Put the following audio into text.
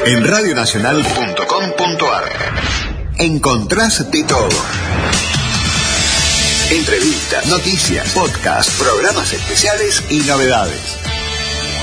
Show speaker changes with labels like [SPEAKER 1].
[SPEAKER 1] En radionacional.com.ar encontrás de todo. Entrevistas, noticias, podcasts, programas especiales y novedades.